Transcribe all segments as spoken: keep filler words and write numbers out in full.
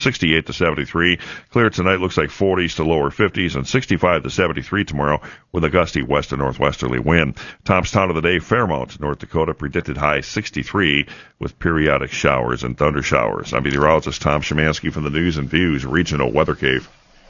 sixty-eight to seventy-three. Clear tonight, looks like forties to lower fifties, and sixty-five to seventy-three tomorrow with a gusty west to northwesterly wind. Tom's town of the day, Fairmount, North Dakota, predicted high sixty-three with periodic showers and thunder showers. I'm meteorologist Tom Szymanski from the News and Views Regional Weather Cave.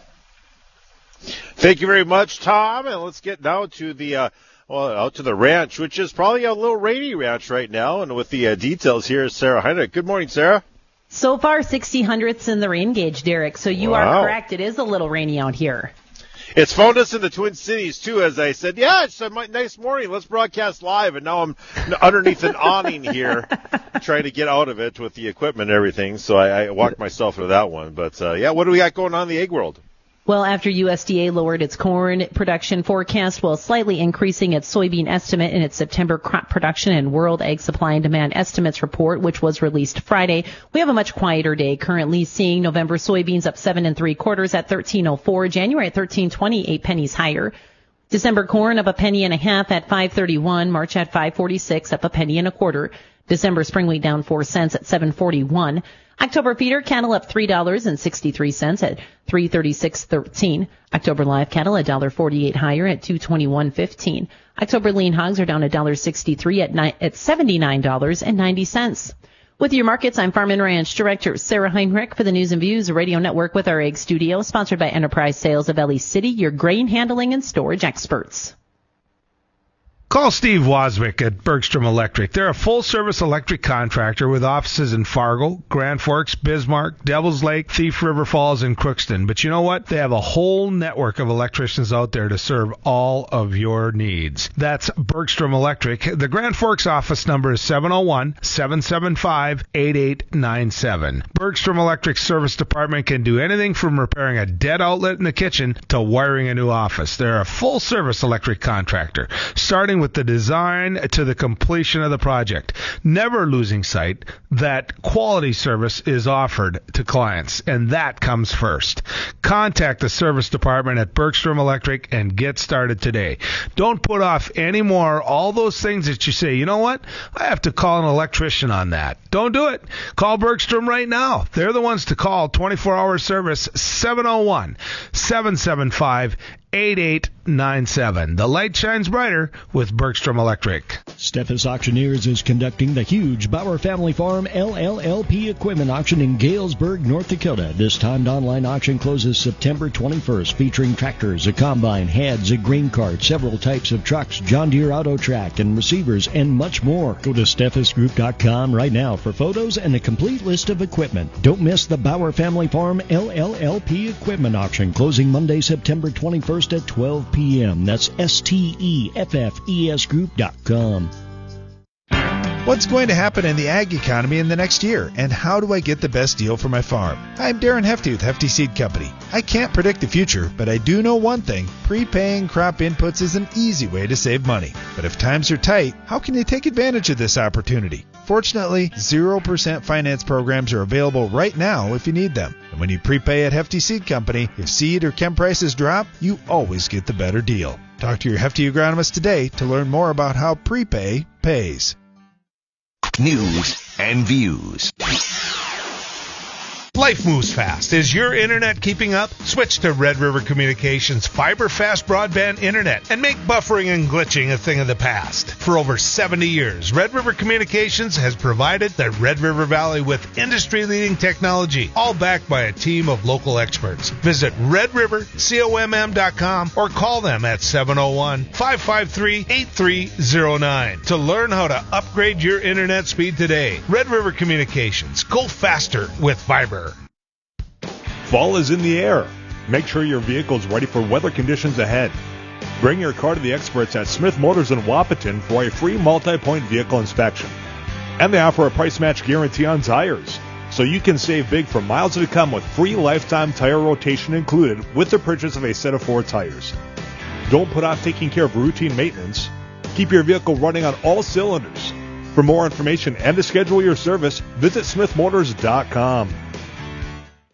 Thank you very much, Tom. And let's get now to the uh, well, out to the ranch, which is probably a little rainy ranch right now. And with the uh, details here is Sarah Heinrich. Good morning, Sarah. So far, sixty hundredths in the rain gauge, Derek. So you Wow. are correct. It is a little rainy out here. It's phoned us in the Twin Cities, too, as I said, yeah, it's a nice morning. Let's broadcast live. And now I'm underneath an awning here trying to get out of it with the equipment and everything. So I, I walked myself into that one. But, uh, yeah, what do we got going on in the egg world? Well, after U S D A lowered its corn production forecast while slightly increasing its soybean estimate in its September crop production and World Egg Supply and Demand Estimates report, which was released Friday, we have a much quieter day, currently seeing November soybeans up seven and three quarters at thirteen oh four, January at thirteen twenty, eight pennies higher. December corn up a penny and a half at five thirty-one, March at five forty-six, up a penny and a quarter. December spring wheat down four cents at seven forty-one. October feeder cattle up three dollars and sixty-three cents at three thirty-six thirteen. October live cattle one dollar forty-eight higher at two twenty-one fifteen. October lean hogs are down one dollar sixty-three at at seventy-nine dollars and ninety cents. With your markets, I'm Farm and Ranch Director Sarah Heinrich for the News and Views Radio Network with our Egg Studio, sponsored by Enterprise Sales of Ellie City, your grain handling and storage experts. Call Steve Waswick at Bergstrom Electric. They're a full-service electric contractor with offices in Fargo, Grand Forks, Bismarck, Devils Lake, Thief River Falls, and Crookston. But you know what? They have a whole network of electricians out there to serve all of your needs. That's Bergstrom Electric. The Grand Forks office number is seven oh one, seven seven five, eight eight nine seven. Bergstrom Electric Service Department can do anything from repairing a dead outlet in the kitchen to wiring a new office. They're a full-service electric contractor, starting with the design to the completion of the project, never losing sight that quality service is offered to clients, and that comes first. Contact the service department at Bergstrom Electric and get started today. Don't put off any more all those things that you say, you know what, I have to call an electrician on that. Don't do it. Call Bergstrom right now. They're the ones to call. twenty-four hour service, seven oh one, seven seven five, eight eight nine seven. The light shines brighter with Bergstrom Electric. Steffes Auctioneers is conducting the huge Bauer Family Farm L L L P equipment auction in Galesburg, North Dakota. This timed online auction closes September twenty-first, featuring tractors, a combine, heads, a grain cart, several types of trucks, John Deere Auto Track, and receivers, and much more. Go to steffes group dot com right now for photos and a complete list of equipment. Don't miss the Bauer Family Farm L L L P equipment auction, closing Monday, September twenty-first at twelve p.m. That's S T E F F E S group dot com. What's going to happen in the ag economy in the next year, and how do I get the best deal for my farm? I'm Darren Hefty with Hefty Seed Company. I can't predict the future, but I do know one thing. Prepaying crop inputs is an easy way to save money. But if times are tight, how can you take advantage of this opportunity? Fortunately, zero percent finance programs are available right now if you need them. And when you prepay at Hefty Seed Company, if seed or chem prices drop, you always get the better deal. Talk to your Hefty agronomist today to learn more about how prepay pays. News and Views. Life moves fast. Is your internet keeping up? Switch to Red River Communications fiber fast broadband internet and make buffering and glitching a thing of the past. For over seventy years, Red River Communications has provided the Red River Valley with industry-leading technology, all backed by a team of local experts. Visit red river comm dot com or call them at seven oh one, five five three, eight three oh nine to learn how to upgrade your internet speed today. Red River Communications. Go faster with fiber. Fall is in the air. Make sure your vehicle is ready for weather conditions ahead. Bring your car to the experts at Smith Motors in Wapaton for a free multi-point vehicle inspection. And they offer a price match guarantee on tires, so you can save big for miles to come with free lifetime tire rotation included with the purchase of a set of four tires. Don't put off taking care of routine maintenance. Keep your vehicle running on all cylinders. For more information and to schedule your service, visit smith motors dot com.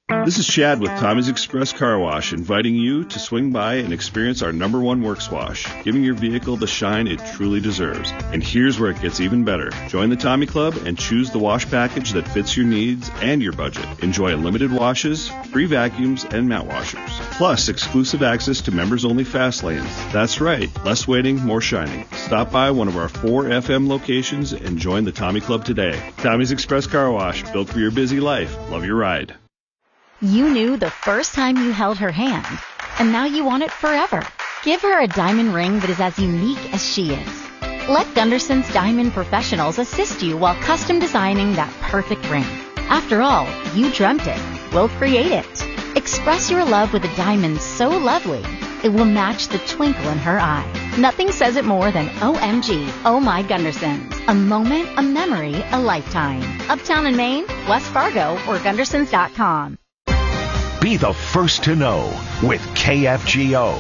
This is Chad with Tommy's Express Car Wash, inviting you to swing by and experience our number one works wash, giving your vehicle the shine it truly deserves. And here's where it gets even better. Join the Tommy Club and choose the wash package that fits your needs and your budget. Enjoy unlimited washes, free vacuums, and mat washers. Plus, exclusive access to members-only fast lanes. That's right, less waiting, more shining. Stop by one of our four F M locations and join the Tommy Club today. Tommy's Express Car Wash, built for your busy life. Love your ride. You knew the first time you held her hand, and now you want it forever. Give her a diamond ring that is as unique as she is. Let Gunderson's Diamond Professionals assist you while custom designing that perfect ring. After all, you dreamt it. We'll create it. Express your love with a diamond so lovely, it will match the twinkle in her eye. Nothing says it more than O M G, Oh My Gundersons. A moment, a memory, a lifetime. Uptown in Maine, West Fargo, or Gundersons dot com. Be the first to know with K F G O.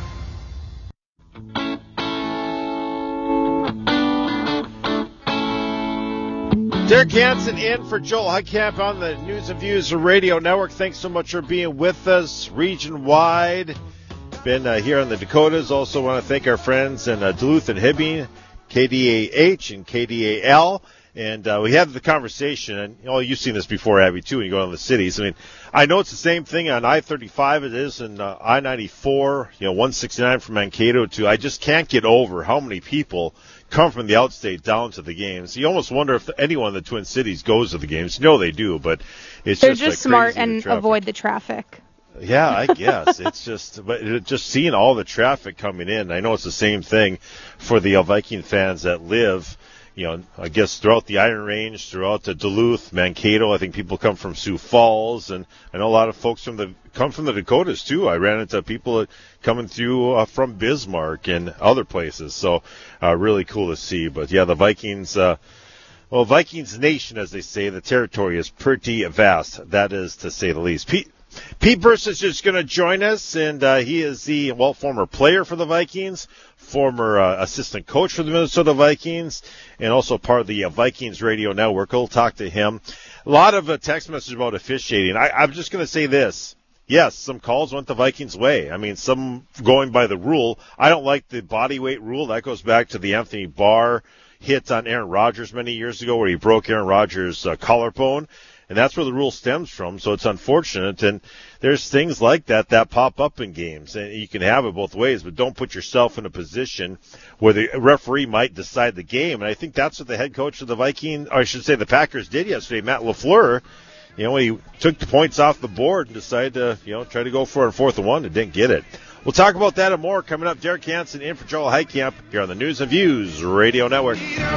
Derek Hansen in for Joel Heitkamp on the News and Views Radio Network. Thanks so much for being with us region-wide. Been uh, here on the Dakotas. Also want to thank our friends in uh, Duluth and Hibbing, K D A H and K D A L. And uh, we had the conversation, and you know, you've seen this before, Abby, too, when you go on the cities. I mean, I know it's the same thing on I thirty-five it is in uh, I ninety-four, you know, one sixty-nine from Mankato to, I just can't get over how many people come from the outstate down to the games. You almost wonder if anyone in the Twin Cities goes to the games. No, they do, but it's They're just just like smart crazy, and the avoid the traffic. Yeah, I guess. It's just, but it, just seeing all the traffic coming in. I know it's the same thing for the uh, Viking fans that live, you know, I guess throughout the Iron Range, throughout the Duluth, Mankato. I think people come from Sioux Falls, and I know a lot of folks from the come from the Dakotas too. I ran into people coming through uh, from Bismarck and other places. So, uh, really cool to see. But yeah, the Vikings. Uh, well, Vikings Nation, as they say, the territory is pretty vast. That is to say the least. Pete. Pete Burst is just going to join us, and uh, he is the, well, former player for the Vikings, former uh, assistant coach for the Minnesota Vikings, and also part of the uh, Vikings Radio Network. We'll talk to him. A lot of uh, text messages about officiating. I, I'm just going to say this. Yes, some calls went the Vikings' way. I mean, some going by the rule. I don't like the body weight rule. That goes back to the Anthony Barr hit on Aaron Rodgers many years ago where he broke Aaron Rodgers' uh, collarbone. And that's where the rule stems from, so it's unfortunate. And there's things like that that pop up in games, and you can have it both ways, but don't put yourself in a position where the referee might decide the game. And I think that's what the head coach of the Vikings, or I should say the Packers, did yesterday, Matt LaFleur. You know, he took the points off the board and decided to, you know, try to go for a fourth and one and didn't get it. We'll talk about that and more coming up. Derek Hansen in for Joel Heitkamp here on the News and Views Radio Network.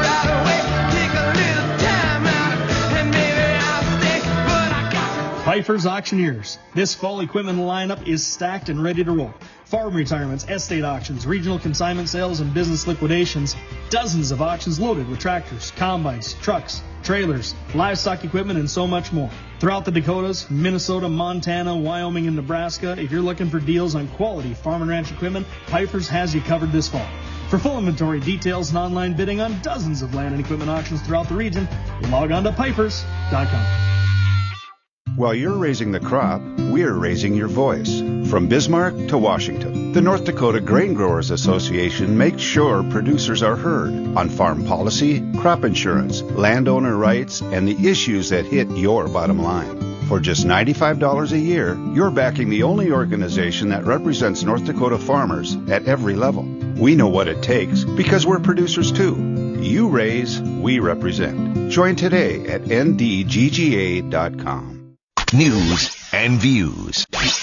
Pfeiffer's Auctioneers. This fall equipment lineup is stacked and ready to roll. Farm retirements, estate auctions, regional consignment sales, and business liquidations. Dozens of auctions loaded with tractors, combines, trucks, trailers, livestock equipment, and so much more. Throughout the Dakotas, Minnesota, Montana, Wyoming, and Nebraska, if you're looking for deals on quality farm and ranch equipment, Pfeiffer's has you covered this fall. For full inventory, details, and online bidding on dozens of land and equipment auctions throughout the region, log on to Pfeiffer's dot com. While you're raising the crop, we're raising your voice. From Bismarck to Washington, the North Dakota Grain Growers Association makes sure producers are heard on farm policy, crop insurance, landowner rights, and the issues that hit your bottom line. For just ninety-five dollars a year, you're backing the only organization that represents North Dakota farmers at every level. We know what it takes because we're producers too. You raise, we represent. Join today at N D G G A dot com. News and Views.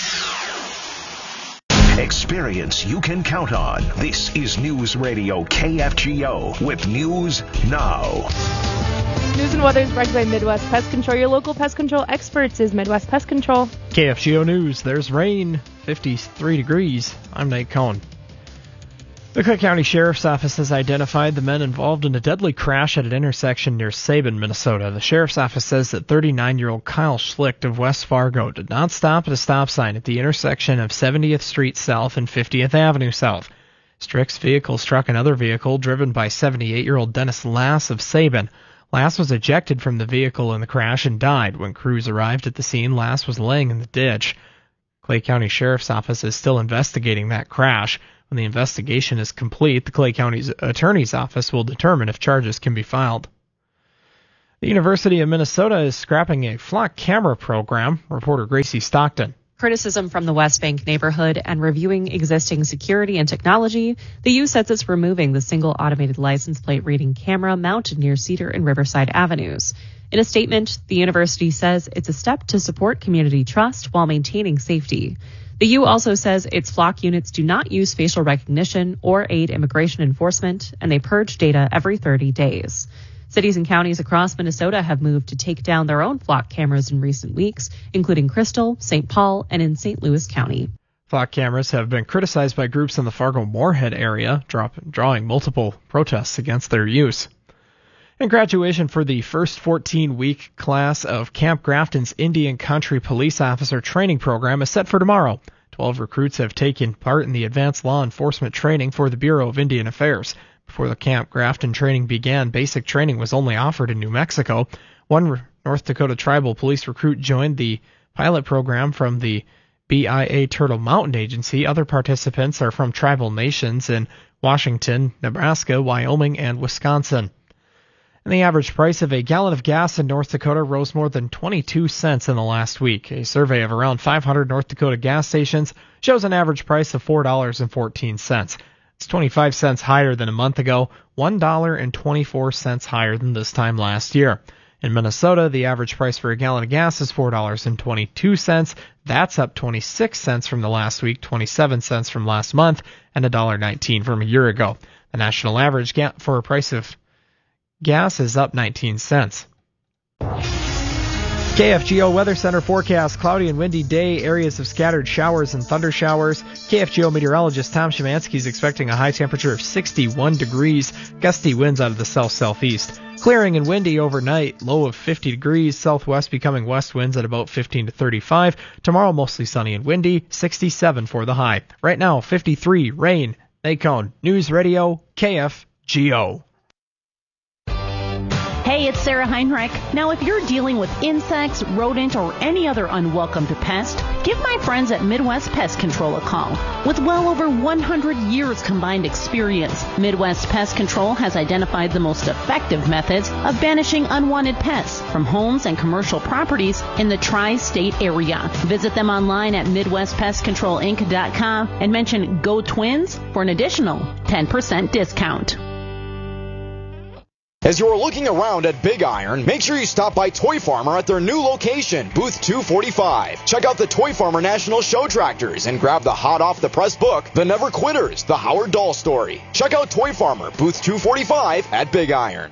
Experience you can count on. This is News Radio K F G O with News Now. News and weather is brought to you by Midwest Pest Control. Your local pest control experts is Midwest Pest Control. K F G O News. There's rain. fifty-three degrees. I'm Nate Cohn. The Cook County Sheriff's Office has identified the men involved in a deadly crash at an intersection near Sabin, Minnesota. The Sheriff's Office says that thirty-nine-year-old Kyle Schlicht of West Fargo did not stop at a stop sign at the intersection of seventieth Street South and fiftieth Avenue South. Schlicht's vehicle struck another vehicle driven by seventy-eight-year-old Dennis Lass of Sabin. Lass was ejected from the vehicle in the crash and died. When crews arrived at the scene, Lass was laying in the ditch. Clay County Sheriff's Office is still investigating that crash. When the investigation is complete, the Clay County Attorney's Office will determine if charges can be filed. The University of Minnesota is scrapping a flock camera program. Reporter Gracie Stockton. Criticism from the West Bank neighborhood and reviewing existing security and technology, the U says it's removing the single automated license plate reading camera mounted near Cedar and Riverside Avenues. In a statement, the university says it's a step to support community trust while maintaining safety. The U also says its flock units do not use facial recognition or aid immigration enforcement, and they purge data every thirty days. Cities and counties across Minnesota have moved to take down their own flock cameras in recent weeks, including Crystal, Saint Paul, and in Saint Louis County. Flock cameras have been criticized by groups in the Fargo-Moorhead area, drop, drawing multiple protests against their use. And graduation for the first fourteen-week class of Camp Grafton's Indian Country Police Officer Training Program is set for tomorrow. Twelve recruits have taken part in the advanced law enforcement training for the Bureau of Indian Affairs. Before the Camp Grafton training began, basic training was only offered in New Mexico. One North Dakota tribal police recruit joined the pilot program from the B I A Turtle Mountain Agency. Other participants are from tribal nations in Washington, Nebraska, Wyoming, and Wisconsin. And the average price of a gallon of gas in North Dakota rose more than twenty-two cents in the last week. A survey of around five hundred North Dakota gas stations shows an average price of four dollars and fourteen cents. It's twenty-five cents higher than a month ago, one dollar and twenty-four cents higher than this time last year. In Minnesota, the average price for a gallon of gas is four dollars and twenty-two cents. That's up twenty-six cents from the last week, twenty-seven cents from last month, and one dollar and nineteen cents from a year ago. The national average ga- for a price of gas is up nineteen cents. K F G O Weather Center forecast: cloudy and windy day, areas of scattered showers and thunder showers. K F G O meteorologist Tom Szymanski is expecting a high temperature of sixty-one degrees, gusty winds out of the south-southeast. Clearing and windy overnight, low of fifty degrees, southwest becoming west winds at about fifteen to thirty-five. Tomorrow mostly sunny and windy, sixty-seven for the high. Right now, fifty-three, rain. Macon News Radio, K F G O. Hey, it's Sarah Heinrich. Now, if you're dealing with insects, rodent, or any other unwelcome pest, give my friends at Midwest Pest Control a call. With well over one hundred years combined experience, Midwest Pest Control has identified the most effective methods of banishing unwanted pests from homes and commercial properties in the tri-state area. Visit them online at Midwest Pest Control Inc dot com and mention Go Twins for an additional ten percent discount. As you're looking around at Big Iron, make sure you stop by Toy Farmer at their new location, Booth two forty-five. Check out the Toy Farmer National Show Tractors and grab the hot-off-the-press book, The Never Quitters, The Howard Dahl Story. Check out Toy Farmer, Booth two forty-five at Big Iron.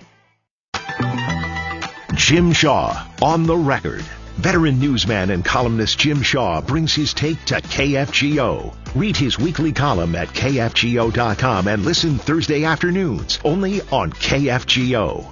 Jim Shaw, on the record. Veteran newsman and columnist Jim Shaw brings his take to K F G O. Read his weekly column at K F G O dot com and listen Thursday afternoons only on K F G O.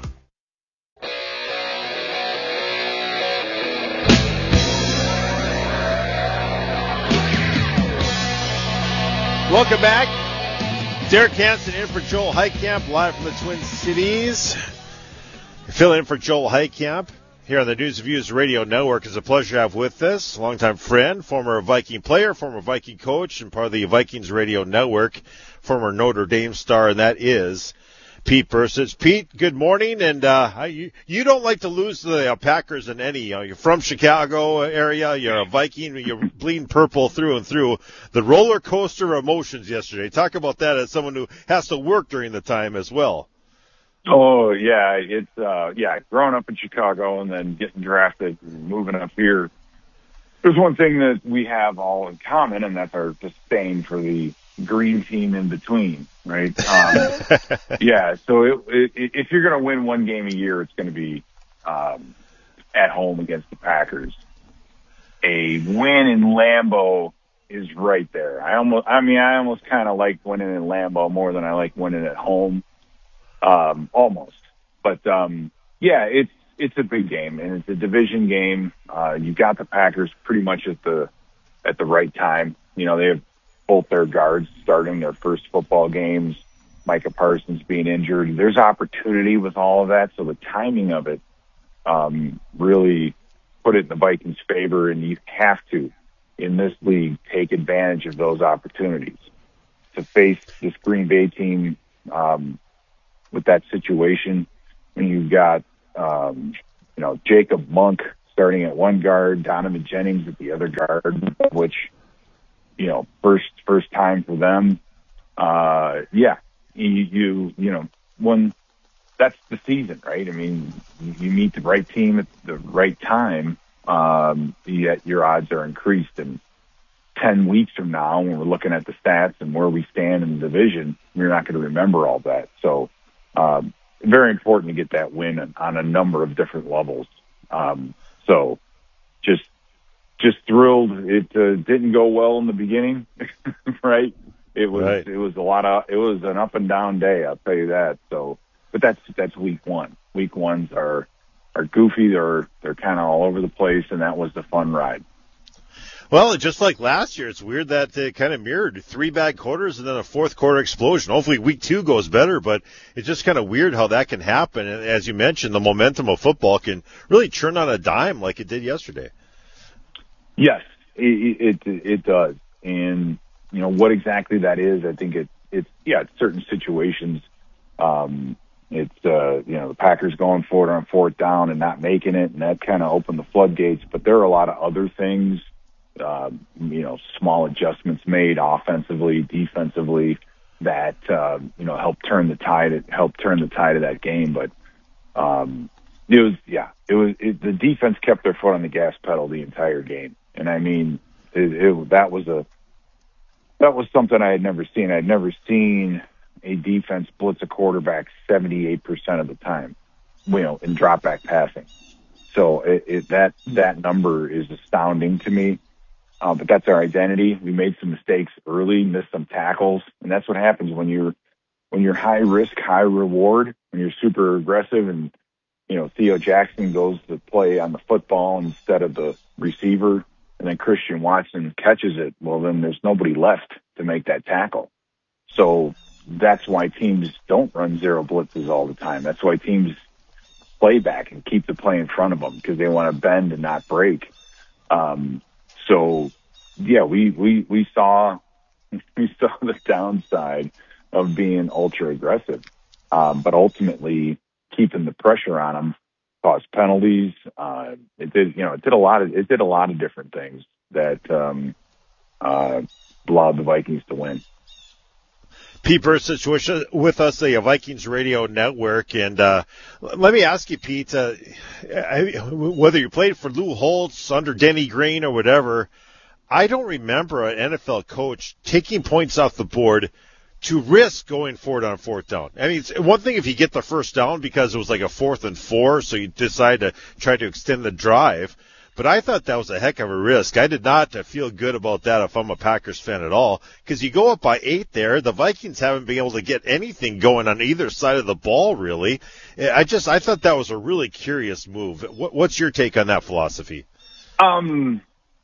Welcome back. Derek Hansen in for Joel Heitkamp, live from the Twin Cities. Filling in for Joel Heitkamp here on the News and Views Radio Network. It's a pleasure to have with us a longtime friend, former Viking player, former Viking coach, and part of the Vikings Radio Network, former Notre Dame star, and that is Pete Bercich. Pete, good morning, and uh, you, you don't like to lose to the uh, Packers in any. You know, you're from Chicago area, you're a Viking, you're bleeding purple through and through. The roller coaster of emotions yesterday. Talk about that as someone who has to work during the time as well. Oh, yeah, it's, uh, yeah, growing up in Chicago and then getting drafted and moving up here. There's one thing that we have all in common, and that's our disdain for the green team in between, right? Um, yeah, so it, it, if you're going to win one game a year, it's going to be um, at home against the Packers. A win in Lambeau is right there. I almost, I mean, I almost kind of like winning in Lambeau more than I like winning at home. Um, almost. But, um, yeah, it's, it's a big game and it's a division game. Uh, you've got the Packers pretty much at the, at the right time. You know, they have both their guards starting their first football games. Micah Parsons being injured. There's opportunity with all of that, so the timing of it um, really put it in the Vikings' favor, and you have to, in this league, take advantage of those opportunities. To face this Green Bay team um, with that situation, when you've got, um, you know, Jacob Monk starting at one guard, Donovan Jennings at the other guard, which, you know, first first time for them. Uh, yeah, you, you you know, when that's the season, right? I mean, you meet the right team at the right time, um, yet your odds are increased. And ten weeks from now, when we're looking at the stats and where we stand in the division, you're not going to remember all that. So, um, very important to get that win on, on a number of different levels. Um, so just, just thrilled. It uh, didn't go well in the beginning, right? It was, right. it was a lot of, it was an up and down day. I'll tell you that. So, but that's, that's week one. Week ones are, are goofy. They're, they're kind of all over the place. And that was the fun ride. Well, just like last year, it's weird that it kind of mirrored three bad quarters and then a fourth quarter explosion. Hopefully week two goes better, but it's just kind of weird how that can happen. And as you mentioned, the momentum of football can really turn on a dime like it did yesterday. Yes, it, it, it does. And, you know, what exactly that is, I think it, it's, yeah, it's certain situations. Um, it's, uh, you know, the Packers going for it on fourth down and not making it, and that kind of opened the floodgates. But there are a lot of other things. Uh, you know, small adjustments made offensively, defensively that, uh, you know, helped turn the tide, helped turn the tide of that game. But, um, it was, yeah, it was, it, the defense kept their foot on the gas pedal the entire game. And I mean, it, it, that was a, that was something I had never seen. I'd never seen a defense blitz a quarterback seventy-eight percent of the time, you know, in drop back passing. So it, it, that, that number is astounding to me. Uh, but that's our identity. We made some mistakes early, missed some tackles, and that's what happens when you're when you're high risk, high reward, when you're super aggressive. And you know, Theo Jackson goes to play on the football instead of the receiver, and then Christian Watson catches it. Well, then there's nobody left to make that tackle. So that's why teams don't run zero blitzes all the time. That's why teams play back and keep the play in front of them because they want to bend and not break. Um, So, yeah, we, we, we saw, we saw the downside of being ultra aggressive. Um, but ultimately keeping the pressure on them caused penalties. Uh, it did, you know, it did a lot of, it did a lot of different things that, um, uh, allowed the Vikings to win. Pete Bercich with us, the Vikings Radio Network. And uh, let me ask you, Pete, uh, I, whether you played for Lou Holtz, under Denny Green, or whatever, I don't remember an N F L coach taking points off the board to risk going forward on fourth down. I mean, it's one thing if you get the first down because it was like a fourth and four, so you decide to try to extend the drive. But I thought that was a heck of a risk. I did not feel good about that if I'm a Packers fan at all, because you go up by eight there. The Vikings haven't been able to get anything going on either side of the ball, really. I just I thought that was a really curious move. What, what's your take on that philosophy? Um,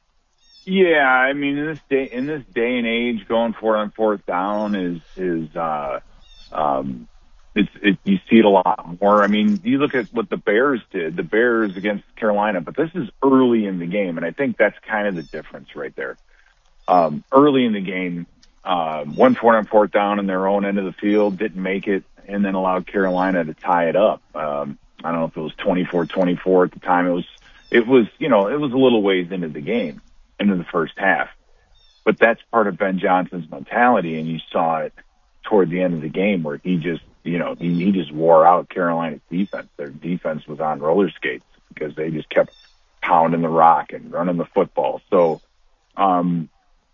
yeah, I mean, in this day in this day and age, going for it on fourth down is is uh, um. It's, it, you see it a lot more. I mean, you look at what the Bears did, the Bears against Carolina, but this is early in the game, and I think that's kind of the difference right there. Um, early in the game, uh, one four on fourth down in their own end of the field, didn't make it, and then allowed Carolina to tie it up. Um, I don't know if it was twenty-four twenty-four at the time. It was, it was, you know, it was a little ways into the game, into the first half. But that's part of Ben Johnson's mentality, and you saw it toward the end of the game where he just, you know, he, he just wore out Carolina's defense. Their defense was on roller skates because they just kept pounding the rock and running the football. So, um,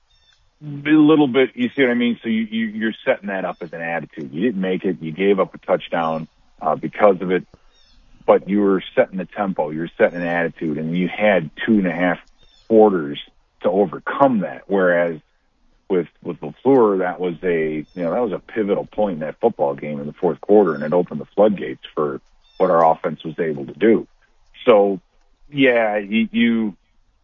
a little bit, you see what I mean? So you, you, you're setting that up as an attitude. You didn't make it. You gave up a touchdown, uh, because of it, but you were setting the tempo. You were setting an attitude, and you had two and a half quarters to overcome that. Whereas with, with LaFleur, that was a, you know, that was a pivotal point in that football game in the fourth quarter, and it opened the floodgates for what our offense was able to do. So, yeah, you, you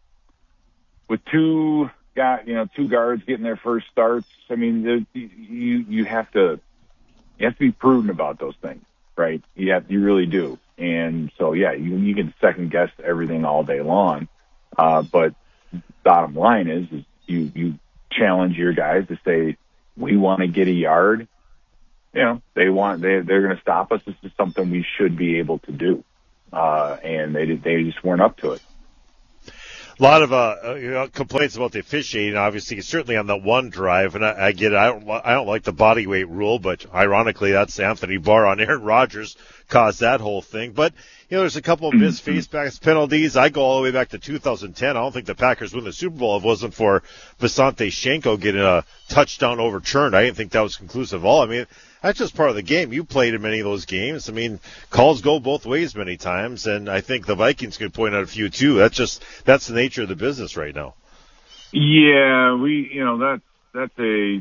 with two got, you know, two guards getting their first starts. I mean, the, you, you have to, you have to be prudent about those things, right? You have, you really do. And so, yeah, you, you can second guess everything all day long. Uh, but bottom line is, is you, you challenge your guys to say, we want to get a yard. You know, they want, they, they're going to stop us. This is something we should be able to do. Uh, and they did, they just weren't up to it. A lot of uh, you know, complaints about the officiating, obviously, certainly on the one drive, and I, I get it. I don't, I don't like the body weight rule, but ironically, that's Anthony Barr on Aaron Rodgers caused that whole thing. But you know, there's a couple of missed faceback penalties. I go all the way back to two thousand ten. I don't think the Packers win the Super Bowl if it wasn't for Visanthe Shenko getting a touchdown overturned. I didn't think that was conclusive at all. I mean, that's just part of the game. You played in many of those games. I mean, calls go both ways many times, and I think the Vikings could point out a few too. That's just that's the nature of the business right now. Yeah, we, you know, that's that's a,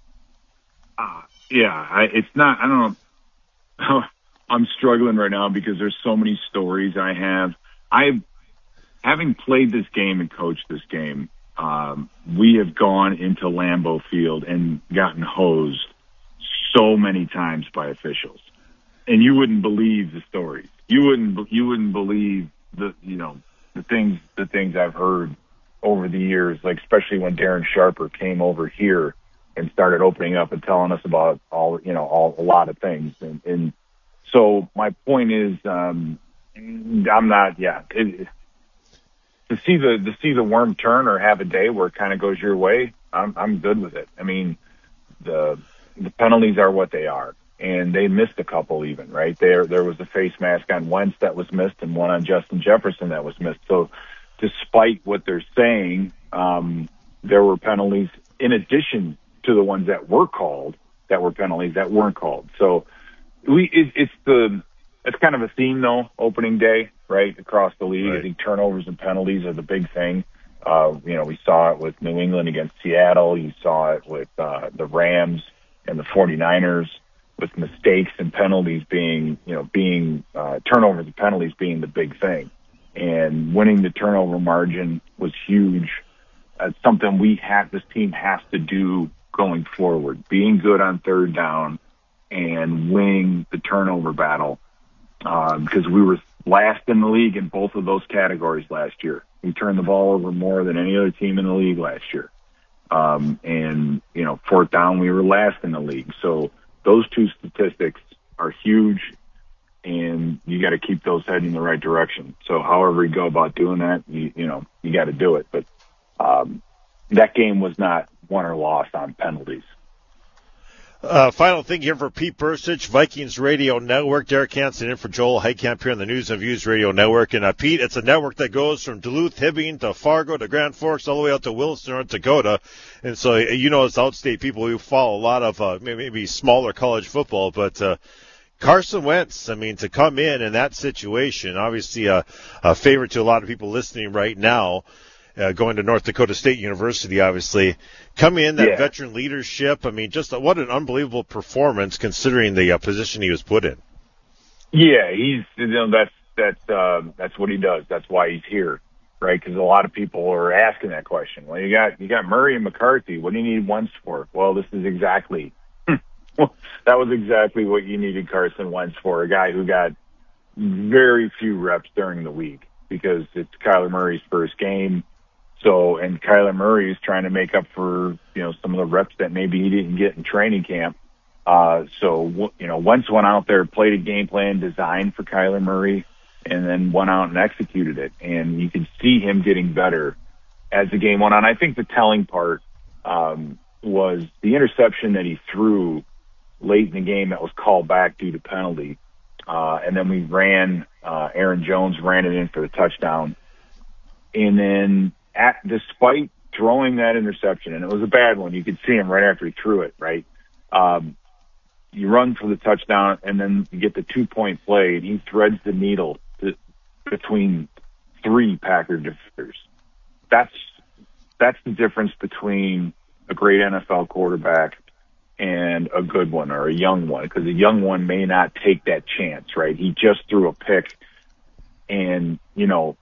uh, yeah, I, it's not. I don't know. I'm struggling right now because there's so many stories I have. I, having played this game and coached this game, um, we have gone into Lambeau Field and gotten hosed so many times by officials, and you wouldn't believe the stories. You wouldn't, you wouldn't believe the, you know, the things, the things I've heard over the years, like especially when Darren Sharper came over here and started opening up and telling us about all, you know, all, a lot of things. And, and so my point is, um, I'm not, yeah, it, to see the, to see the worm turn or have a day where it kind of goes your way, I'm, I'm good with it. I mean, the, the penalties are what they are, and they missed a couple even, right? There there was a face mask on Wentz that was missed and one on Justin Jefferson that was missed. So despite what they're saying, um, there were penalties in addition to the ones that were called that were penalties that weren't called. So we it, it's the it's kind of a theme, though, opening day, right, across the league. Right. I think turnovers and penalties are the big thing. Uh, you know, we saw it with New England against Seattle. You saw it with uh, the Rams and the 49ers, with mistakes and penalties being, you know, being uh, turnovers and penalties being the big thing. And winning the turnover margin was huge. It's something we have, this team has to do going forward, being good on third down and winning the turnover battle, um, because we were last in the league in both of those categories last year. We turned the ball over more than any other team in the league last year. Um, and, you know, fourth down, we were last in the league. So those two statistics are huge, and you got to keep those heading in the right direction. So however you go about doing that, you, you know, you got to do it. But um, that game was not won or lost on penalties. Uh, final thing here for Pete Persich, Vikings Radio Network. Derek Hansen in for Joel Heitkamp here on the News and Views Radio Network. And uh, Pete, it's a network that goes from Duluth, Hibbing to Fargo to Grand Forks all the way out to Williston, North Dakota. And so, you know, as outstate people, we follow a lot of uh, maybe smaller college football. But uh, Carson Wentz, I mean, to come in in that situation, obviously a, a favorite to a lot of people listening right now. Uh, going to North Dakota State University, obviously. Coming in, that yeah. veteran leadership, I mean, just uh, what an unbelievable performance considering the uh, position he was put in. Yeah, he's, you know, that's, that's, uh, that's what he does. That's why he's here, right? Because a lot of people are asking that question. Well, you got, you got Murray and McCarthy. What do you need Wentz for? Well, this is exactly, that was exactly what you needed Carson Wentz for, a guy who got very few reps during the week because it's Kyler Murray's first game. So, and Kyler Murray is trying to make up for, you know, some of the reps that maybe he didn't get in training camp. Uh, so, you know, Wentz went out there, played a game plan designed for Kyler Murray, and then went out and executed it. And you can see him getting better as the game went on. I think the telling part um, was the interception that he threw late in the game that was called back due to penalty. Uh, and then we ran, uh, Aaron Jones ran it in for the touchdown. And then, At, despite throwing that interception, and it was a bad one, you could see him right after he threw it, right? Um, you run for the touchdown, and then you get the two-point play, and he threads the needle to, between three Packer defenders. That's that's the difference between a great N F L quarterback and a good one or a young one, because a young one may not take that chance, right? He just threw a pick, and, you know,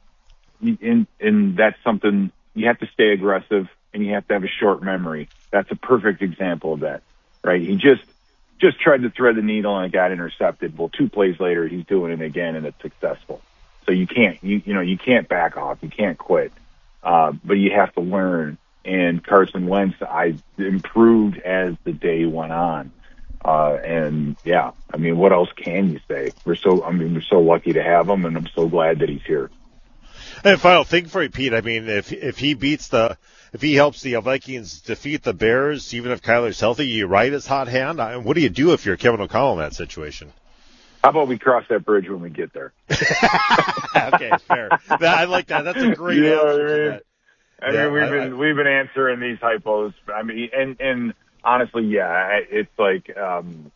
And, and that's something you have to stay aggressive and you have to have a short memory. That's a perfect example of that, right? He just, just tried to thread the needle and it got intercepted. Well, two plays later, he's doing it again and it's successful. So you can't, you, you know, you can't back off. You can't quit. Uh, but you have to learn. And Carson Wentz, I improved as the day went on. Uh, and yeah, I mean, what else can you say? We're so, I mean, we're so lucky to have him, and I'm so glad that he's here. And final thing for you, Pete. I mean, if if he beats the, if he helps the Vikings defeat the Bears, even if Kyler's healthy, you ride his hot hand. I mean, what do you do if you're Kevin O'Connell in that situation? How about we cross that bridge when we get there? Okay, fair. I like that. That's a great yeah, answer. I mean, to that. I Yeah, mean, we've I- been I- we've been answering these hypos. I mean, and and honestly, yeah, it's like um,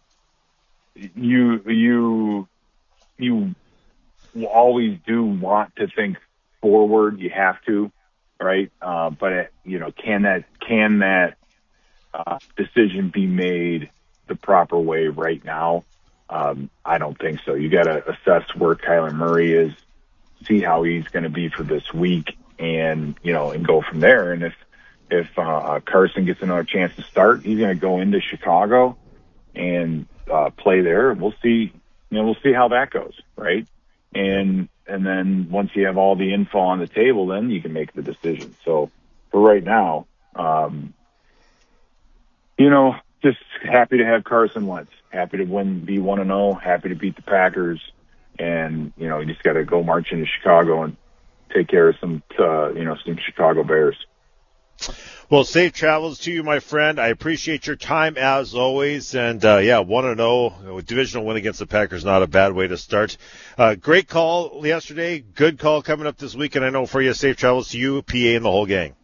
you you you always do want to think forward. You have to, right? Uh, but it, you know, can that can that uh, decision be made the proper way right now? Um, I don't think so. You got to assess where Kyler Murray is, see how he's going to be for this week, and you know, and go from there. And if if uh, Carson gets another chance to start, he's going to go into Chicago and uh, play there. We'll see. You know, we'll see how that goes, right? And and then once you have all the info on the table, then you can make the decision. So for right now, um, you know, just happy to have Carson Wentz. Happy to win, be one and zero. Happy to beat the Packers, and you know, you just got to go march into Chicago and take care of some, uh, you know, some Chicago Bears. Well, safe travels to you, my friend. I appreciate your time as always. And, uh, yeah, one and oh, divisional win against the Packers, not a bad way to start. Uh, great call yesterday. Good call coming up this weekend. I know for you, safe travels to you, P A, and the whole gang.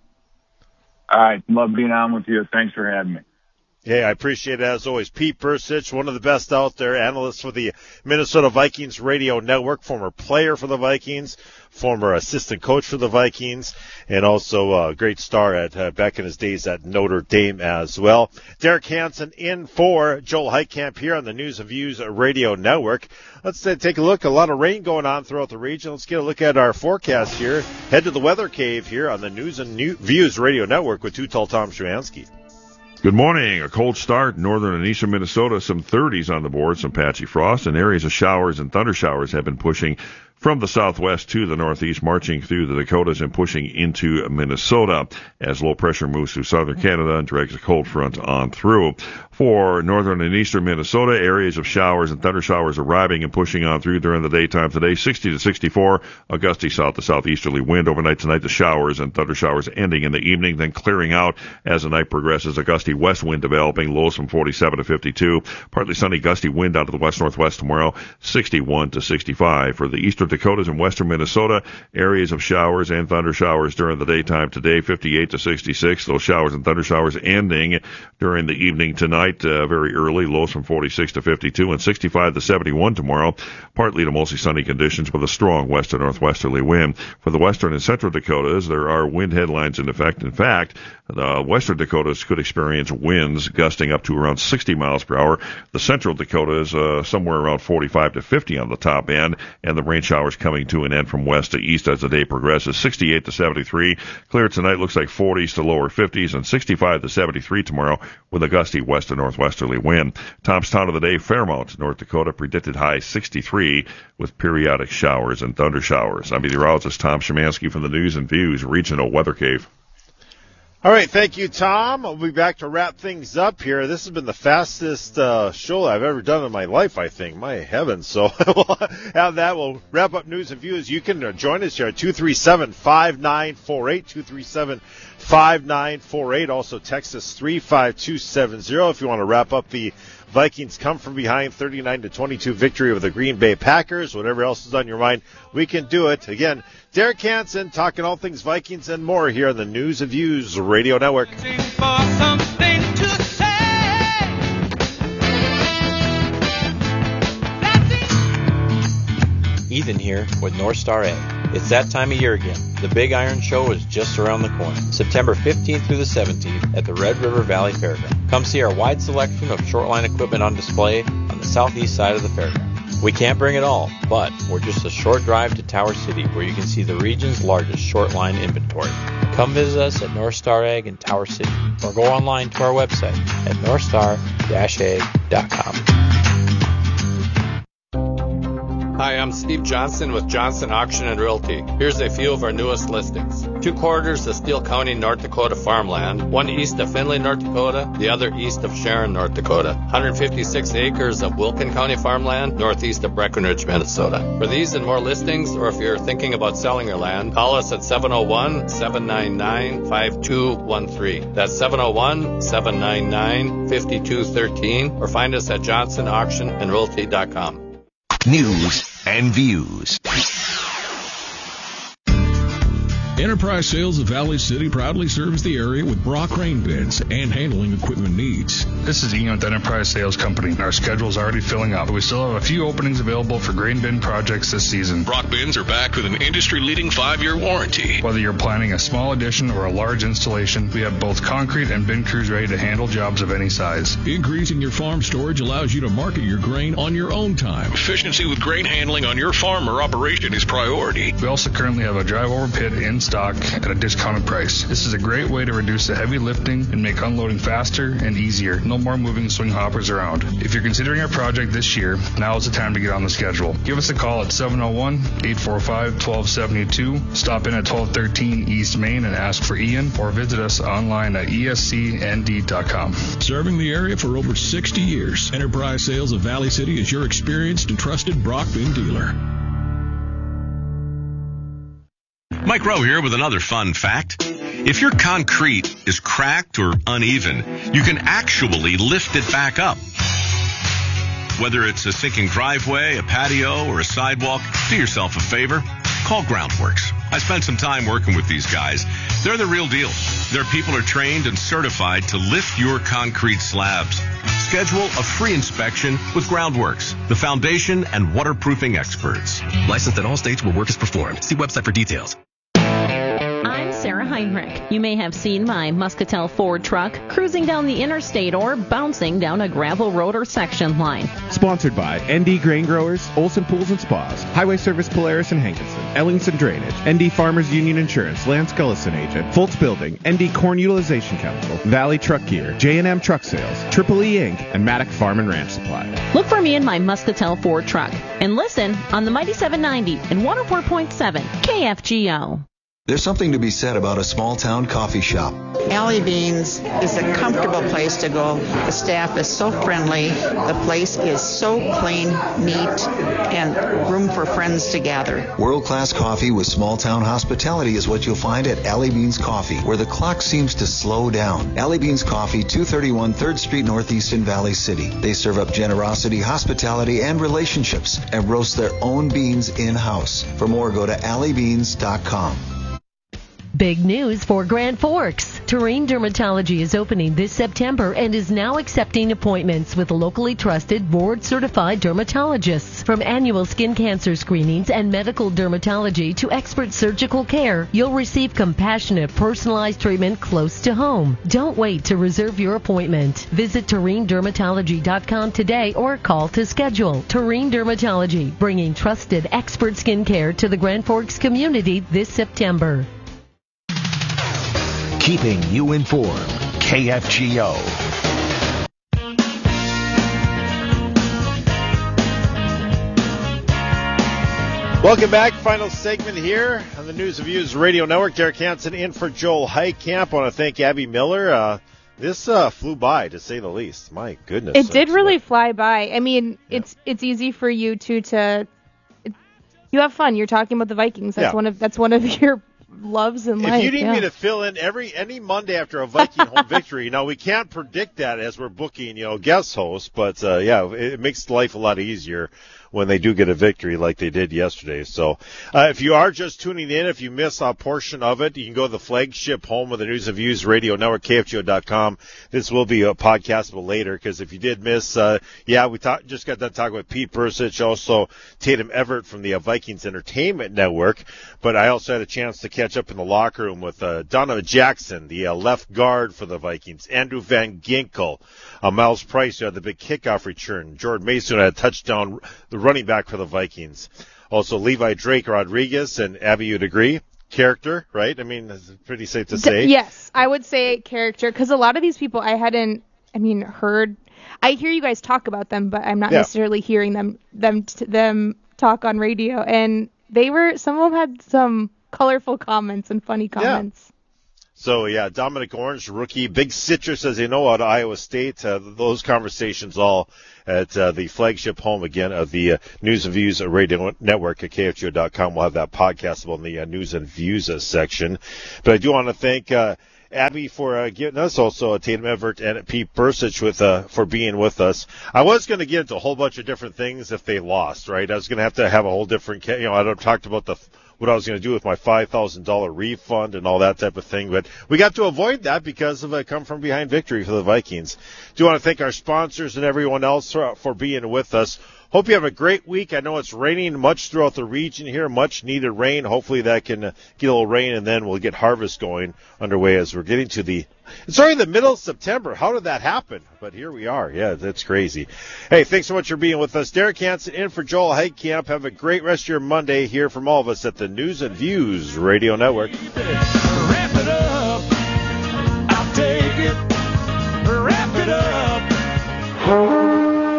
All right. Love being on with you. Thanks for having me. Yeah, I appreciate it as always. Pete Persich, one of the best out there, analyst for the Minnesota Vikings Radio Network, former player for the Vikings, former assistant coach for the Vikings, and also a great star at uh, back in his days at Notre Dame as well. Derek Hansen in for Joel Heitkamp here on the News and Views Radio Network. Let's uh, take a look. A lot of rain going on throughout the region. Let's get a look at our forecast here. Head to the weather cave here on the News and New- Views Radio Network with Too Tall Tom Szymanski. Good morning. A cold start in northern and eastern Minnesota. Some thirties on the board, some patchy frost, and areas of showers and thunder showers have been pushing from the southwest to the northeast, marching through the Dakotas and pushing into Minnesota as low pressure moves through southern Canada and drags a cold front on through. For northern and eastern Minnesota, areas of showers and thunder showers arriving and pushing on through during the daytime today, sixty to sixty-four, a gusty south to southeasterly wind. Overnight tonight, the showers and thunder showers ending in the evening, then clearing out as the night progresses. A gusty west wind developing, lows from forty-seven to fifty-two. Partly sunny, gusty wind out of the west-northwest tomorrow, sixty-one to sixty-five. For the eastern Dakotas and western Minnesota, areas of showers and thunder showers during the daytime today, fifty-eight to sixty-six. Those showers and thunder showers ending during the evening tonight, uh, very early, lows from forty-six to fifty-two, and sixty-five to seventy-one tomorrow. Partly to mostly sunny conditions with a strong west to northwesterly wind. For the western and central Dakotas, there are wind headlines in effect. In fact, the western Dakotas could experience winds gusting up to around sixty miles per hour. The central Dakotas, uh, somewhere around forty-five to fifty on the top end, and the rain showers coming to an end from west to east as the day progresses. sixty-eight to seventy-three. Clear tonight, looks like forties to lower fifties, and sixty-five to seventy-three tomorrow with a gusty west to northwesterly wind. Tom's town of the day, Fairmount, North Dakota, predicted high sixty-three with periodic showers and thunder showers. I'm meteorologist Tom Szymanski from the News and Views Regional Weather Cave. All right, thank you, Tom. I'll be back to wrap things up here. This has been the fastest uh, show I've ever done in my life, I think. My heavens. So we'll have that. We'll wrap up News and Views. You can uh, join us here at two three seven, five nine four eight, two three seven, five nine four eight. Also, text us three five two seven zero if you want to wrap up the Vikings come from behind thirty-nine to twenty-two victory over the Green Bay Packers. Whatever else is on your mind, we can do it. Again, Derek Hansen talking all things Vikings and more here on the News and Views Radio Network. Ethan here with North Star Ag. It's that time of year again. The Big Iron Show is just around the corner, September fifteenth through the seventeenth at the Red River Valley Fairground. Come see our wide selection of short line equipment on display on the southeast side of the fairground. We can't bring it all, but we're just a short drive to Tower City where you can see the region's largest short line inventory. Come visit us at North Star Ag in Tower City or go online to our website at north star dash ag dot com. Hi, I'm Steve Johnson with Johnson Auction and Realty. Here's a few of our newest listings. Two quarters of Steele County, North Dakota farmland, one east of Findlay, North Dakota, the other east of Sharon, North Dakota. one hundred fifty-six acres of Wilkin County farmland, northeast of Breckenridge, Minnesota. For these and more listings, or if you're thinking about selling your land, call us at seven oh one, seven nine nine, five two one three. That's seven oh one, seven nine nine, five two one three, or find us at johnson auction and realty dot com. News and views. Enterprise Sales of Valley City proudly serves the area with Brock grain bins and handling equipment needs. This is Ian with Enterprise Sales Company. Our schedule is already filling up. We still have a few openings available for grain bin projects this season. Brock bins are backed with an industry-leading five-year warranty. Whether you're planning a small addition or a large installation, we have both concrete and bin crews ready to handle jobs of any size. Increasing your farm storage allows you to market your grain on your own time. Efficiency with grain handling on your farm or operation is priority. We also currently have a drive-over pit in stock at a discounted price. This is a great way to reduce the heavy lifting and make unloading faster and easier. No more moving swing hoppers around. If you're considering a project this year, now is the time to get on the schedule. Give us a call at seven oh one, eight four five, one two seven two. Stop in at twelve thirteen East Main and ask for Ian, or visit us online at E S C N D dot com. Serving the area for over sixty years, Enterprise Sales of Valley City is your experienced and trusted Brock bin dealer. Mike Rowe here with another fun fact. If your concrete is cracked or uneven, you can actually lift it back up. Whether it's a sinking driveway, a patio, or a sidewalk, do yourself a favor. Call Groundworks. I spent some time working with these guys. They're the real deal. Their people are trained and certified to lift your concrete slabs. Schedule a free inspection with Groundworks, the foundation and waterproofing experts. Licensed in all states where work is performed. See website for details. I'm Sarah Heinrich. You may have seen my Muscatel Ford truck cruising down the interstate or bouncing down a gravel road or section line. Sponsored by N D Grain Growers, Olson Pools and Spas, Highway Service Polaris and Hankinson, Ellingson Drainage, N D Farmers Union Insurance, Lance Gullison Agent, Foltz Building, N D Corn Utilization Chemical, Valley Truck Gear, J and M Truck Sales, Triple E Incorporated, and Maddock Farm and Ranch Supply. Look for me in my Muscatel Ford truck and listen on the Mighty seven ninety and one oh four point seven K F G O. There's something to be said about a small-town coffee shop. Alley Beans is a comfortable place to go. The staff is so friendly. The place is so clean, neat, and room for friends to gather. World-class coffee with small-town hospitality is what you'll find at Alley Beans Coffee, where the clock seems to slow down. Alley Beans Coffee, two thirty-one third Street Northeast in Valley City. They serve up generosity, hospitality, and relationships, and roast their own beans in-house. For more, go to alley beans dot com. Big news for Grand Forks. Terrain Dermatology is opening this September and is now accepting appointments with locally trusted, board-certified dermatologists. From annual skin cancer screenings and medical dermatology to expert surgical care, you'll receive compassionate, personalized treatment close to home. Don't wait to reserve your appointment. Visit terrain dermatology dot com today or call to schedule. Terrain Dermatology, bringing trusted, expert skin care to the Grand Forks community this September. Keeping you informed. K F G O. Welcome back. Final segment here on the News of Views Radio Network. Derek Hansen in for Joel Heitkamp. I want to thank Abby Miller. Uh, this uh, flew by, to say the least. My goodness. It did really fly by. I mean, yeah. it's it's easy for you to to it, you have fun. You're talking about the Vikings. That's yeah. one of that's one of your loves in life. If you need yeah. me to fill in every any Monday after a Viking home victory, now we can't predict that as we're booking, you know, guest hosts, but uh, yeah, it, it makes life a lot easier when they do get a victory like they did yesterday. So uh, if you are just tuning in, if you miss a portion of it, you can go to the flagship home of the News of Views Radio Network, K F G O dot com. This will be a podcastable later, because if you did miss, uh, yeah, we talk, just got done talking with Pete Bursich, also Tatum Everett from the uh, Vikings Entertainment Network, but I also had a chance to catch up in the locker room with uh, Donovan Jackson, the uh, left guard for the Vikings, Andrew Van Ginkel, uh, Miles Price, who had the big kickoff return, Jordan Mason, who had a touchdown, the running back for the Vikings. Also, Levi Drake Rodriguez, and Abby, you'd agree? Character, right? I mean, it's pretty safe to say. D- yes, I would say character, because a lot of these people I hadn't, I mean, heard. I hear you guys talk about them, but I'm not yeah. necessarily hearing them them t- them talk on radio. And they were, some of them had some colorful comments and funny comments. Yeah. So, yeah, Dominic Orange, rookie, big citrus, as you know, out of Iowa State. Uh, those conversations all at uh, the flagship home, again, of the uh, News and Views Radio Network at K F G O dot com. We'll have that podcastable in the uh, News and Views uh, section. But I do want to thank uh, Abby for uh, giving us, also uh, Tatum Everett and Pete Bursich with, uh, for being with us. I was going to get into a whole bunch of different things if they lost, right? I was going to have to have a whole different, you know, I talked about the what I was going to do with my five thousand dollars refund and all that type of thing. But we got to avoid that because of a come-from-behind victory for the Vikings. Do want to thank our sponsors and everyone else for, for being with us. Hope you have a great week. I know it's raining much throughout the region here, much needed rain. Hopefully that can uh, get a little rain, and then we'll get harvest going underway as we're getting to the – it's already the middle of September. How did that happen? But here we are. Yeah, that's crazy. Hey, thanks so much for being with us. Derek Hansen in for Joel Heitkamp. Have a great rest of your Monday here from all of us at the News and Views Radio Network. Wrap it up. I'll take it. Wrap it up.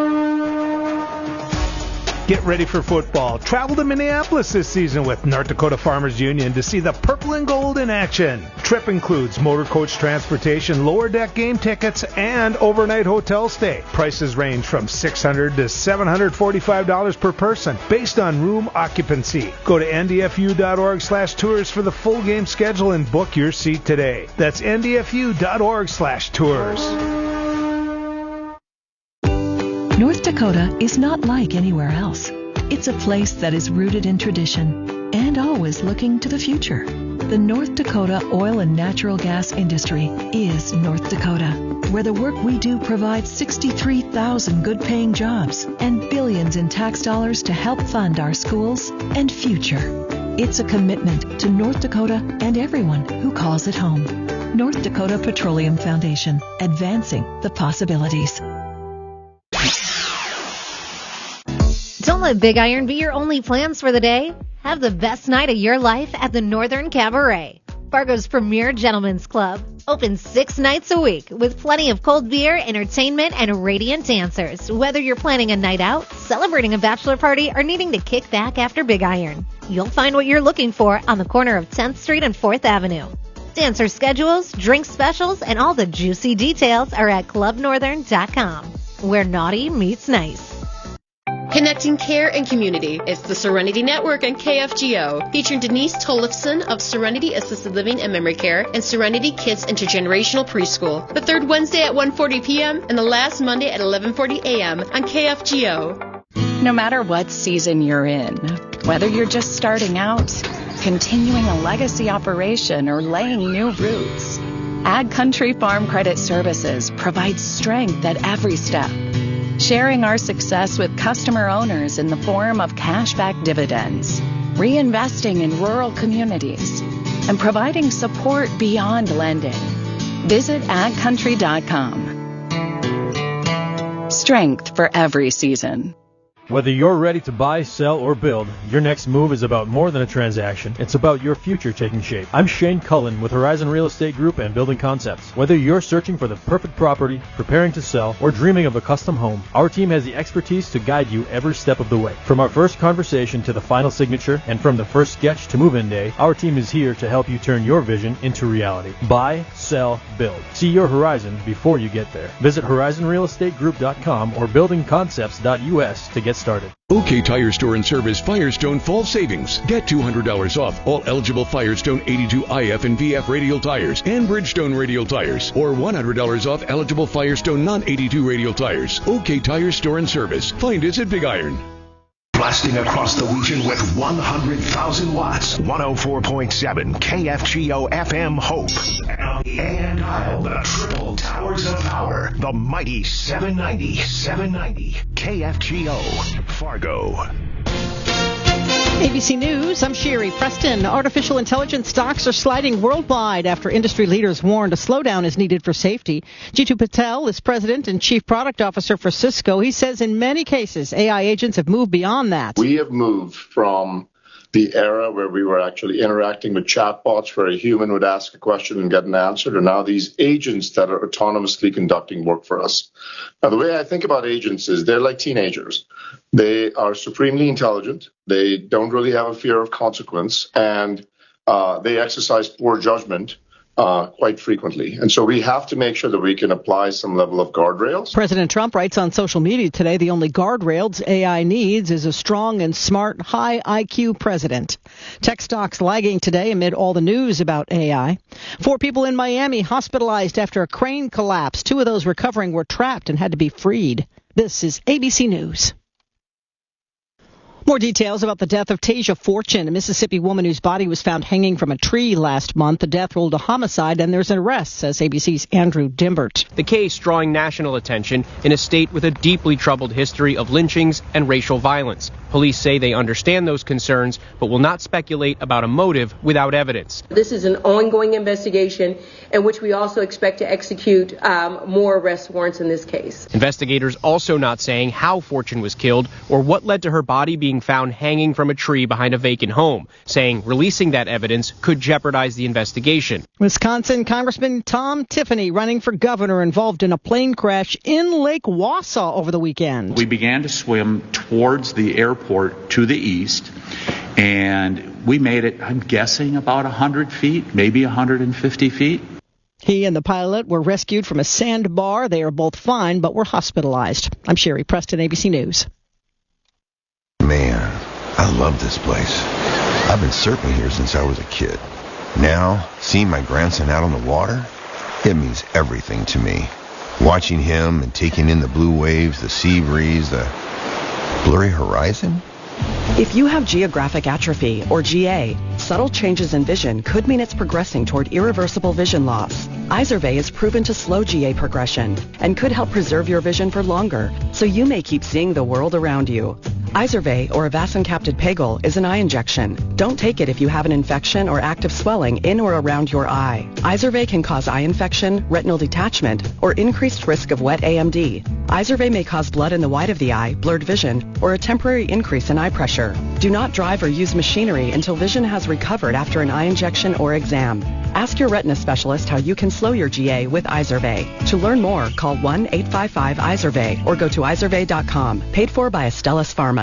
Get ready for football. Travel to Minneapolis this season with North Dakota Farmers Union to see the purple and gold in action. Trip includes motor coach transportation, lower deck game tickets, and overnight hotel stay. Prices range from six hundred dollars to seven hundred forty-five dollars per person based on room occupancy. Go to N D F U dot org slash tours for the full game schedule and book your seat today. That's N D F U dot org slash tours. North Dakota is not like anywhere else. It's a place that is rooted in tradition and always looking to the future. The North Dakota oil and natural gas industry is North Dakota, where the work we do provides sixty-three thousand good-paying jobs and billions in tax dollars to help fund our schools and future. It's a commitment to North Dakota and everyone who calls it home. North Dakota Petroleum Foundation, advancing the possibilities. Don't let Big Iron be your only plans for the day. Have the best night of your life at the Northern Cabaret, Fargo's premier gentlemen's club. Open six nights a week with plenty of cold beer, entertainment, and radiant dancers. Whether you're planning a night out, celebrating a bachelor party, or needing to kick back after Big Iron, you'll find what you're looking for on the corner of tenth Street and fourth Avenue. Dancer schedules, drink specials, and all the juicy details are at club northern dot com, where naughty meets nice. Connecting care and community. It's the Serenity Network and K F G O, featuring Denise Tollefson of Serenity Assisted Living and Memory Care and Serenity Kids Intergenerational Preschool. The third Wednesday at one forty p.m. and the last Monday at eleven forty a.m. on K F G O. No matter what season you're in, whether you're just starting out, continuing a legacy operation, or laying new roots, Ag Country Farm Credit Services provides strength at every step. Sharing our success with customer owners in the form of cashback dividends, reinvesting in rural communities, and providing support beyond lending. Visit ag country dot com. Strength for every season. Whether you're ready to buy, sell, or build, your next move is about more than a transaction. It's about your future taking shape. I'm Shane Cullen with Horizon Real Estate Group and Building Concepts. Whether you're searching for the perfect property, preparing to sell, or dreaming of a custom home, our team has the expertise to guide you every step of the way. From our first conversation to the final signature, and from the first sketch to move-in day, our team is here to help you turn your vision into reality. Buy, sell, build. See your horizon before you get there. Visit horizon real estate group dot com or building concepts dot U S to get started. OK Tire Store and Service Firestone Fall Savings. Get two hundred dollars off all eligible Firestone eighty-two I F and V F radial tires and Bridgestone radial tires, or one hundred dollars off eligible Firestone non eighty-two radial tires. OK Tire Store and Service. Find us at Big Iron. Blasting across the region with one hundred thousand watts. one oh four point seven K F G O F M Hope. And dial the triple towers of power. The mighty seven ninety, seven ninety K F G O Fargo. A B C News, I'm Sherry Preston. Artificial intelligence stocks are sliding worldwide after industry leaders warned a slowdown is needed for safety. Jitu Patel is president and chief product officer for Cisco. He says in many cases, A I agents have moved beyond that. We have moved from the era where we were actually interacting with chatbots where a human would ask a question and get an answer, to now these agents that are autonomously conducting work for us. Now, the way I think about agents is they're like teenagers. They are supremely intelligent. They don't really have a fear of consequence, and uh, they exercise poor judgment uh, quite frequently. And so we have to make sure that we can apply some level of guardrails. President Trump writes on social media today, the only guardrails A I needs is a strong and smart, high I Q president. Tech stocks lagging today amid all the news about A I. Four people in Miami hospitalized after a crane collapsed. Two of those recovering were trapped and had to be freed. This is A B C News. More details about the death of Tasia Fortune, a Mississippi woman whose body was found hanging from a tree last month. The death ruled a homicide, and there's an arrest, says A B C's Andrew Dimbert. The case drawing national attention in a state with a deeply troubled history of lynchings and racial violence. Police say they understand those concerns, but will not speculate about a motive without evidence. This is an ongoing investigation in which we also expect to execute um, more arrest warrants in this case. Investigators also not saying how Fortune was killed or what led to her body being found hanging from a tree behind a vacant home, saying releasing that evidence could jeopardize the investigation. Wisconsin Congressman Tom Tiffany, running for governor, involved in a plane crash in Lake Wausau over the weekend. We began to swim towards the airport to the east, and we made it, I'm guessing, about one hundred feet, maybe one hundred fifty feet. He and the pilot were rescued from a sandbar. They are both fine, but were hospitalized. I'm Sherry Preston, A B C News. Man, I love this place. I've been surfing here since I was a kid. Now, seeing my grandson out on the water, it means everything to me. Watching him and taking in the blue waves, the sea breeze, the blurry horizon. If you have geographic atrophy, or G A, subtle changes in vision could mean it's progressing toward irreversible vision loss. Izervay is proven to slow G A progression and could help preserve your vision for longer, so you may keep seeing the world around you. Izervay, or avacincaptad pegol, is an eye injection. Don't take it if you have an infection or active swelling in or around your eye. Izervay can cause eye infection, retinal detachment, or increased risk of wet A M D. Izervay may cause blood in the white of the eye, blurred vision, or a temporary increase in eye pressure. Do not drive or use machinery until vision has recovered after an eye injection or exam. Ask your retina specialist how you can slow your G A with Izervay. To learn more, call one eight five five Izervay or go to izervay dot com. Paid for by Astellas Pharma.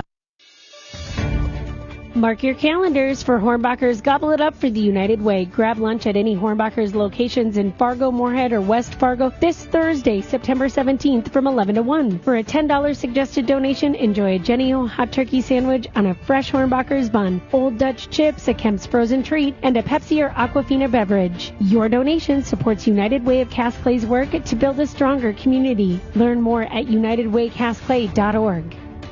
Mark your calendars for Hornbacher's Gobble It Up for the United Way. Grab lunch at any Hornbacher's locations in Fargo, Moorhead, or West Fargo this Thursday, September seventeenth from eleven to one. For a ten dollars suggested donation, enjoy a Jenny O hot turkey sandwich on a fresh Hornbacher's bun, Old Dutch chips, a Kemp's frozen treat, and a Pepsi or Aquafina beverage. Your donation supports United Way of Cass Clay's work to build a stronger community. Learn more at united way cass clay dot org.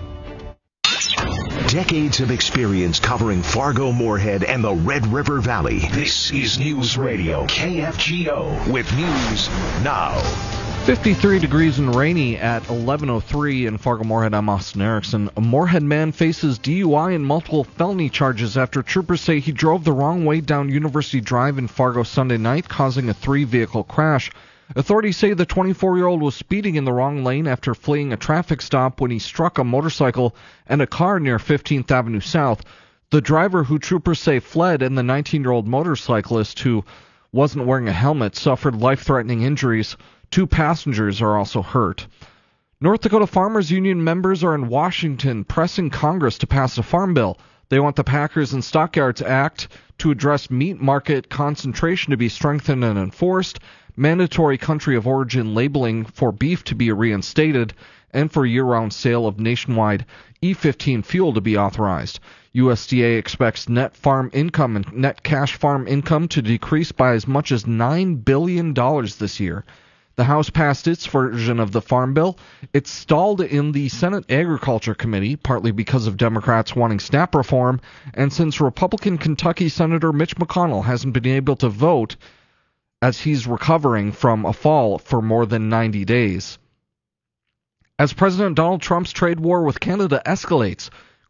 Decades of experience covering Fargo, Moorhead, and the Red River Valley. This is News Radio K F G O with news now. fifty-three degrees and rainy at eleven oh three in Fargo, Moorhead. I'm Austin Erickson. A Moorhead man faces D U I and multiple felony charges after troopers say he drove the wrong way down University Drive in Fargo Sunday night, causing a three-vehicle crash. Authorities say the twenty-four-year-old was speeding in the wrong lane after fleeing a traffic stop when he struck a motorcycle and a car near fifteenth Avenue South. The driver, who troopers say fled, and the nineteen-year-old motorcyclist, who wasn't wearing a helmet, suffered life-threatening injuries. Two passengers are also hurt. North Dakota Farmers Union members are in Washington pressing Congress to pass a farm bill. They want the Packers and Stockyards Act to address meat market concentration to be strengthened and enforced, mandatory country of origin labeling for beef to be reinstated, and for year-round sale of nationwide E fifteen fuel to be authorized. U S D A expects net farm income and net cash farm income to decrease by as much as nine billion dollars this year. The House passed its version of the Farm Bill. It stalled in the Senate Agriculture Committee, partly because of Democrats wanting SNAP reform, and since Republican Kentucky Senator Mitch McConnell hasn't been able to vote as he's recovering from a fall for more than ninety days. As President Donald Trump's trade war with Canada escalates,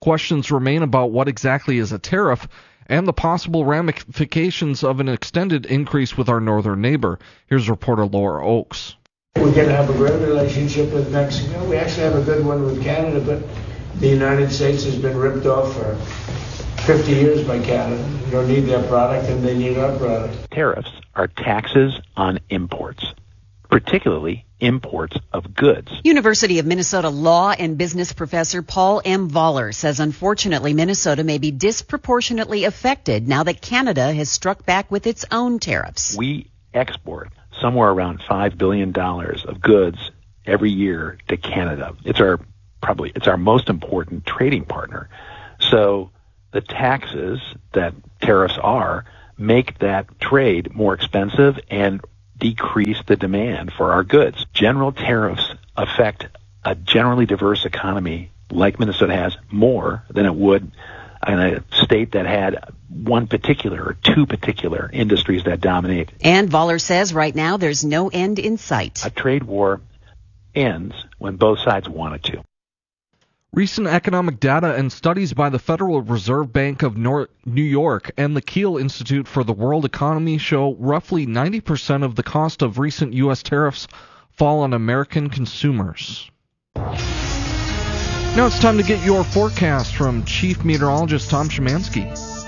Questions remain about what exactly is a tariff and the possible ramifications of an extended increase with our northern neighbor. Here's reporter Laura Oakes. We're going to have a great relationship with Mexico. We actually have a good one with Canada, but the United States has been ripped off for fifty years by Canada. We don't need their product, and they need our product. Tariffs are taxes on imports, particularly imports of goods. University of Minnesota law and business professor Paul M. Voller says unfortunately Minnesota may be disproportionately affected now that Canada has struck back with its own tariffs. We export somewhere around five billion dollars of goods every year to Canada. It's our probably it's our most important trading partner. So the taxes that tariffs are make that trade more expensive and decrease the demand for our goods. General tariffs affect a generally diverse economy like Minnesota has more than it would in a state that had one particular or two particular industries that dominate. And Voller says right now there's no end in sight. A trade war ends when both sides want it to. Recent economic data and studies by the Federal Reserve Bank of New York and the Kiel Institute for the World Economy show roughly ninety percent of the cost of recent U S tariffs fall on American consumers. Now it's time to get your forecast from Chief Meteorologist Tom Szymanski.